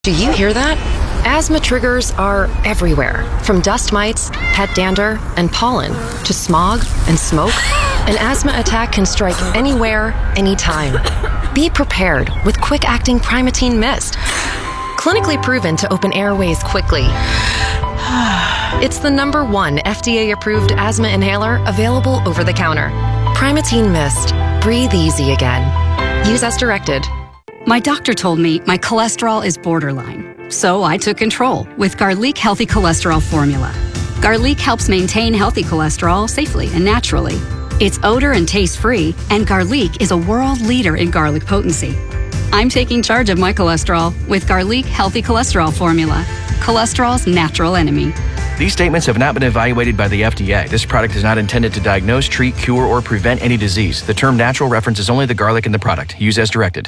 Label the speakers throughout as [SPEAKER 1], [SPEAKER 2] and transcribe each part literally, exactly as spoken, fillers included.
[SPEAKER 1] Do you hear that? Asthma triggers are everywhere, from dust mites, pet dander, and pollen, to smog and smoke. An asthma attack can strike anywhere, anytime. Be prepared with quick-acting Primatene Mist. Clinically proven to open airways quickly. It's the number one F D A-approved asthma inhaler available over the counter. Primatene Mist. Breathe easy again. Use as directed.
[SPEAKER 2] My doctor told me my cholesterol is borderline, so I took control with Garlic Healthy Cholesterol Formula. Garlic helps maintain healthy cholesterol safely and naturally. It's odor and taste-free, and Garlic is a world leader in garlic potency. I'm taking charge of my cholesterol with Garlic Healthy Cholesterol Formula, cholesterol's natural enemy.
[SPEAKER 3] These statements have not been evaluated by the F D A. This product is not intended to diagnose, treat, cure, or prevent any disease. The term natural references only the garlic in the product. Use as directed.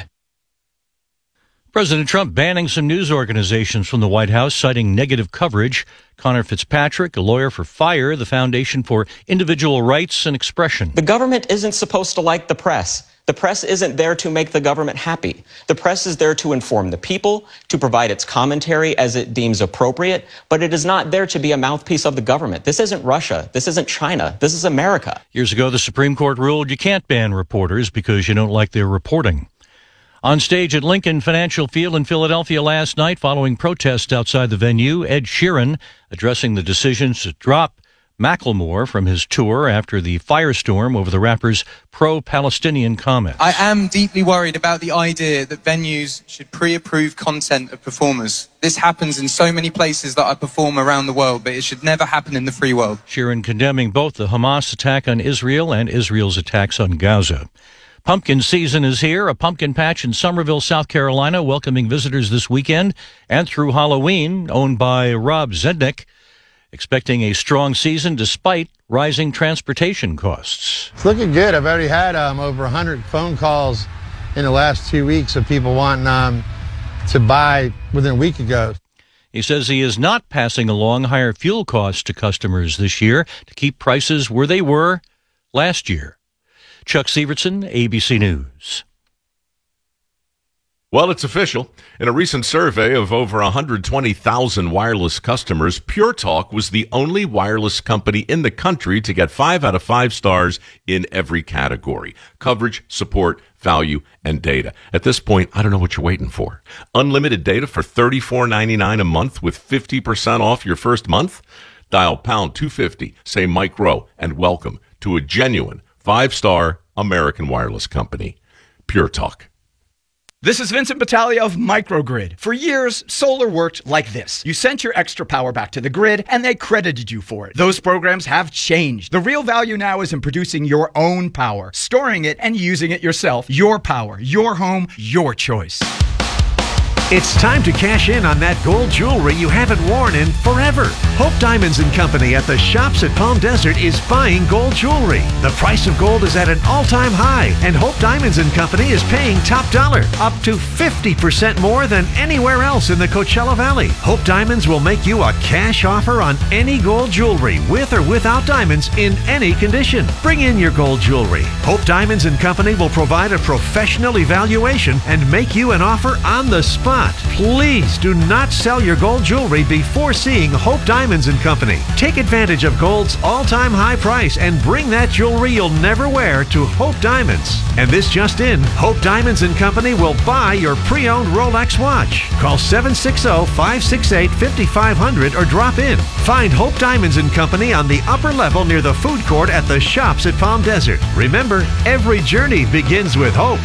[SPEAKER 4] President Trump banning some news organizations from the White House, citing negative coverage. Connor Fitzpatrick, a lawyer for FIRE, the Foundation for Individual Rights and Expression.
[SPEAKER 5] The government isn't supposed to like the press. The press isn't there to make the government happy. The press is there to inform the people, to provide its commentary as it deems appropriate, but it is not there to be a mouthpiece of the government. This isn't Russia. This isn't China. This is America.
[SPEAKER 4] Years ago, the Supreme Court ruled you can't ban reporters because you don't like their reporting. On stage at Lincoln Financial Field in Philadelphia last night, following protests outside the venue, Ed Sheeran addressing the decisions to drop Macklemore from his tour after the firestorm over the rapper's pro-Palestinian comments.
[SPEAKER 6] I am deeply worried about the idea that venues should pre-approve content of performers. This happens in so many places that I perform around the world, but it should never happen in the free world.
[SPEAKER 4] Sheeran condemning both the Hamas attack on Israel and Israel's attacks on Gaza. Pumpkin season is here, a pumpkin patch in Somerville, South Carolina, welcoming visitors this weekend and through Halloween, owned by Rob Zednick, expecting a strong season despite rising transportation costs.
[SPEAKER 7] It's looking good. I've already had um, over one hundred phone calls in the last two weeks of people wanting um, to buy within a week ago.
[SPEAKER 4] He says he is not passing along higher fuel costs to customers this year to keep prices where they were last year. Chuck Severson, A B C News.
[SPEAKER 8] Well, it's official. In a recent survey of over one hundred twenty thousand wireless customers, Pure Talk was the only wireless company in the country to get five out of five stars in every category: coverage, support, value, and data. At this point, I don't know what you're waiting for. Unlimited data for thirty-four ninety-nine a month with fifty percent off your first month? Dial pound two fifty, say Mike Rowe, and welcome to a genuine five-star American wireless company. Pure Talk.
[SPEAKER 9] This is Vincent Battaglia of Microgrid. For years, solar worked like this. You sent your extra power back to the grid, and they credited you for it. Those programs have changed. The real value now is in producing your own power, storing it, and using it yourself. Your power, your home, your choice.
[SPEAKER 10] It's time to cash in on that gold jewelry you haven't worn in forever. Hope Diamonds and Company at the Shops at Palm Desert is buying gold jewelry. The price of gold is at an all-time high, and Hope Diamonds and Company is paying top dollar, up to fifty percent more than anywhere else in the Coachella Valley. Hope Diamonds will make you a cash offer on any gold jewelry, with or without diamonds, in any condition. Bring in your gold jewelry. Hope Diamonds and Company will provide a professional evaluation and make you an offer on the spot. Please do not sell your gold jewelry before seeing Hope Diamonds and Company. Take advantage of gold's all-time high price and bring that jewelry you'll never wear to Hope Diamonds. And this just in, Hope Diamonds and Company will buy your pre-owned Rolex watch. Call seven six zero, five six eight, five five zero zero or drop in. Find Hope Diamonds and Company on the upper level near the food court at the Shops at Palm Desert. Remember, every journey begins with hope.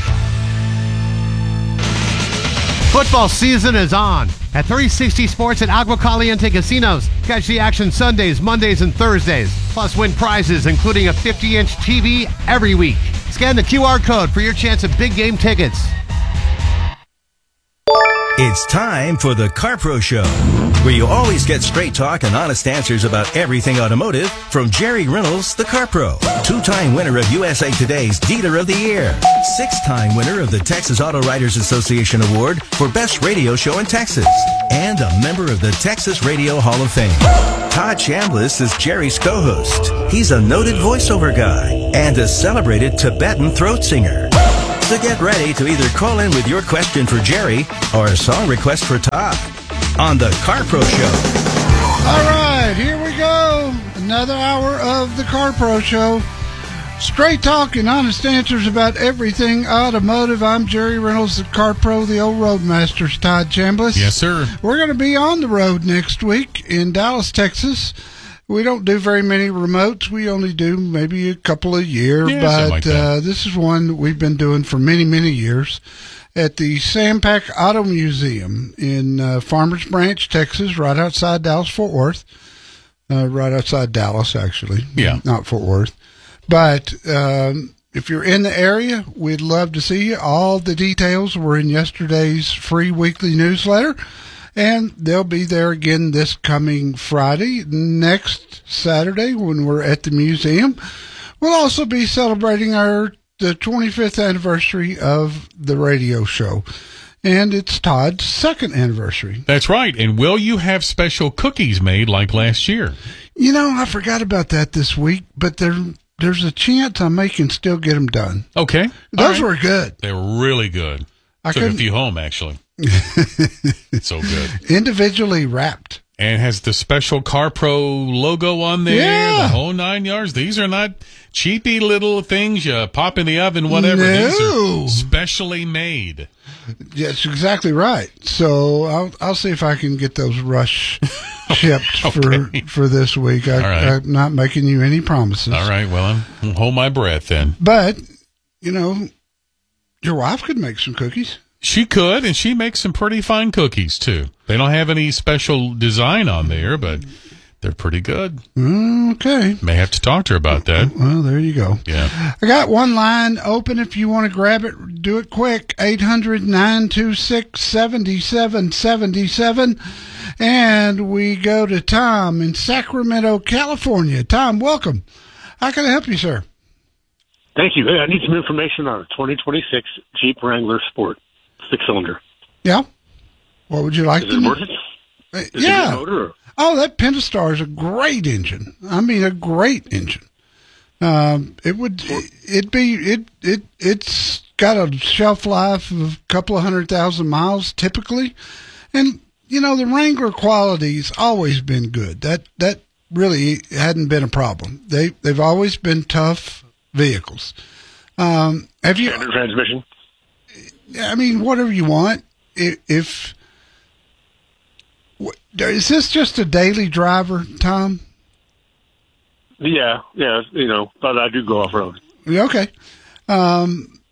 [SPEAKER 11] Football season is on at three sixty Sports at Agua Caliente Casinos. Catch the action Sundays, Mondays, and Thursdays. Plus win prizes, including a fifty-inch T V every week. Scan the Q R code for your chance at big game tickets.
[SPEAKER 12] It's time for the CarPro Show, where you always get straight talk and honest answers about everything automotive from Jerry Reynolds, the CarPro. Two-time winner of U S A Today's Dealer of the Year. Six-time winner of the Texas Auto Writers Association Award for Best Radio Show in Texas. And a member of the Texas Radio Hall of Fame. Todd Chambliss is Jerry's co-host. He's a noted voiceover guy and a celebrated Tibetan throat singer. So get ready to either call in with your question for Jerry or a song request for Todd on the Car Pro Show.
[SPEAKER 13] All right, here we go. Another hour of the Car Pro Show. Straight talk and honest answers about everything automotive. I'm Jerry Reynolds, the Car Pro, the old Roadmaster's Todd Chambliss.
[SPEAKER 14] Yes, sir.
[SPEAKER 13] We're going to be on the road next week in Dallas, Texas. We don't do very many remotes. We only do maybe a couple a year,
[SPEAKER 14] Yeah,
[SPEAKER 13] but
[SPEAKER 14] something like that.
[SPEAKER 13] uh, this is one that we've been doing for many, many years at the Sampac Auto Museum in uh, Farmers Branch, Texas, right outside Dallas-Fort Worth. Uh, right outside Dallas, actually.
[SPEAKER 14] Yeah.
[SPEAKER 13] Not Fort Worth. But um, if you're in the area, we'd love to see you. All the details were in yesterday's free weekly newsletter. And they'll be there again this coming Friday. Next Saturday, when we're at the museum, we'll also be celebrating our the twenty-fifth anniversary of the radio show. And it's Todd's second anniversary.
[SPEAKER 14] That's right. And will you have special cookies made like last year?
[SPEAKER 13] You know, I forgot about that this week, but there there's a chance I may can still get them done.
[SPEAKER 14] Okay.
[SPEAKER 13] Those
[SPEAKER 14] All right.
[SPEAKER 13] were good.
[SPEAKER 14] They were really good.
[SPEAKER 13] I
[SPEAKER 14] Took a
[SPEAKER 13] couldn't-
[SPEAKER 14] few home, actually. So good.
[SPEAKER 13] Individually wrapped.
[SPEAKER 14] And has the special Car Pro logo on there,
[SPEAKER 13] Yeah.
[SPEAKER 14] the whole nine yards. These are not cheapy little things you pop in the oven, whatever. These
[SPEAKER 13] No.
[SPEAKER 14] are specially made.
[SPEAKER 13] That's exactly right. So I'll I'll see if I can get those rush shipped
[SPEAKER 14] Okay.
[SPEAKER 13] for for this week. I,
[SPEAKER 14] All right.
[SPEAKER 13] I'm not making you any promises.
[SPEAKER 14] All right, well, I'll hold my breath then.
[SPEAKER 13] But, you know, your wife could make some cookies.
[SPEAKER 14] She could, and she makes some pretty fine cookies, too. They don't have any special design on there, but they're pretty good.
[SPEAKER 13] Okay.
[SPEAKER 14] May have to talk to her about that.
[SPEAKER 13] Well, there you go.
[SPEAKER 14] Yeah.
[SPEAKER 13] I got one line open if you want to grab it. Do it quick. eight hundred, nine two six, seven seven seven seven. And we go to Tom in Sacramento, California. Tom, welcome. How can I help you, sir?
[SPEAKER 15] Thank you. Hey, I need some information on a twenty twenty-six Jeep Wrangler Sport, six-cylinder.
[SPEAKER 13] Yeah. What would you like
[SPEAKER 15] Is
[SPEAKER 13] to
[SPEAKER 15] it
[SPEAKER 13] know?
[SPEAKER 15] worth it?
[SPEAKER 13] Uh,
[SPEAKER 15] Is it a
[SPEAKER 13] yeah.
[SPEAKER 15] good motor or-
[SPEAKER 13] Oh, that Pentastar is a great engine. I mean, a great engine. Um, it would, it be, it, it, it's got a shelf life of a couple of hundred thousand miles typically. And, you know, the Wrangler quality's always been good. That, that really hadn't been a problem. They, they've always been tough vehicles. Um, have you,
[SPEAKER 15] Standard transmission?
[SPEAKER 13] I mean, whatever you want. If, if what- is this just a daily driver, Tom?
[SPEAKER 15] Yeah, yeah, you know, but I do go off-road.
[SPEAKER 13] Yeah, okay. Um,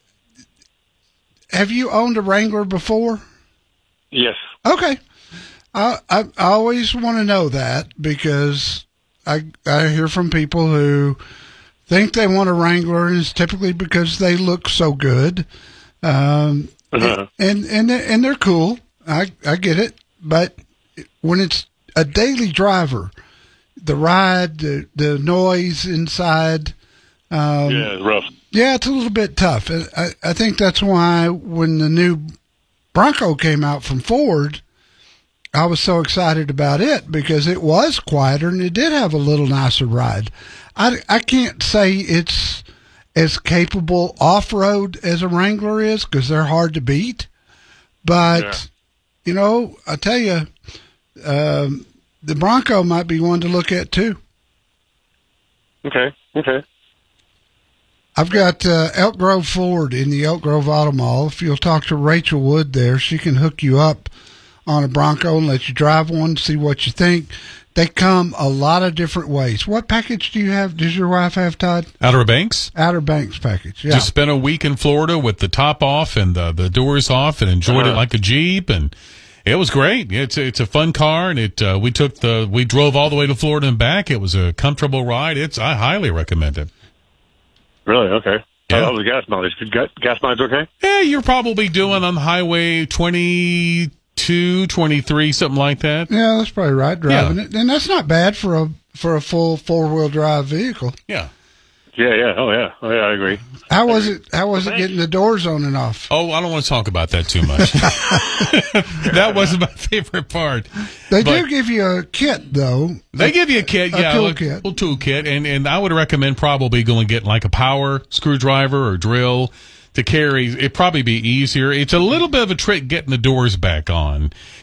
[SPEAKER 13] have you owned a Wrangler before?
[SPEAKER 15] Yes.
[SPEAKER 13] Okay. I, I, I always want to know that because I, I hear from people who think they want a Wrangler, and it's typically because they look so good. Um,
[SPEAKER 15] Uh-huh.
[SPEAKER 13] and, and, and they're cool. I, I get it. But when it's a daily driver, the ride, the, the noise inside. Um,
[SPEAKER 15] Yeah, it's rough.
[SPEAKER 13] Yeah, it's a little bit tough. I, I think that's why when the new Bronco came out from Ford, I was so excited about it because it was quieter and it did have a little nicer ride. I, I can't say it's as capable off-road as a Wrangler is because they're hard to beat. But,
[SPEAKER 15] Yeah.
[SPEAKER 13] you know, I tell you, um, the Bronco might be one to look at too.
[SPEAKER 15] Okay, okay.
[SPEAKER 13] I've got uh, Elk Grove Ford in the Elk Grove Auto Mall. If you'll talk to Rachel Wood there, she can hook you up on a Bronco and let you drive one, see what you think. They come a lot of different ways. What package do you have? Does your wife have, Todd?
[SPEAKER 14] Outer Banks?
[SPEAKER 13] Outer Banks package, yeah.
[SPEAKER 14] Just spent a week in Florida with the top off and the, the doors off and enjoyed it
[SPEAKER 15] Uh-huh.
[SPEAKER 14] like a Jeep, and it was great. It's a, it's a fun car, and it uh, we took the we drove all the way to Florida and back. It was a comfortable ride. It's I highly recommend it.
[SPEAKER 15] Really? Okay.
[SPEAKER 14] Yeah.
[SPEAKER 15] How was the gas mileage? Good ga- gas mileage okay?
[SPEAKER 14] Yeah, you're probably doing on the highway twenty-two, twenty-three, something like that.
[SPEAKER 13] Yeah, that's probably right, driving
[SPEAKER 14] Yeah.
[SPEAKER 13] it. And that's not bad for a for a full four-wheel drive vehicle.
[SPEAKER 14] Yeah.
[SPEAKER 15] Yeah, yeah. Oh, yeah. Oh, yeah, I agree.
[SPEAKER 13] How was it How was it getting the doors on and off?
[SPEAKER 14] Oh, I don't want to talk about that too much. That wasn't my favorite part.
[SPEAKER 13] They
[SPEAKER 14] But
[SPEAKER 13] do give you a kit, though.
[SPEAKER 14] They give you a kit,
[SPEAKER 13] A
[SPEAKER 14] yeah,
[SPEAKER 13] tool
[SPEAKER 14] like,
[SPEAKER 13] kit.
[SPEAKER 14] little tool kit, and and I would recommend probably going to get like a power screwdriver or drill to carry. It'd probably be easier. It's a little bit of a trick getting the doors back on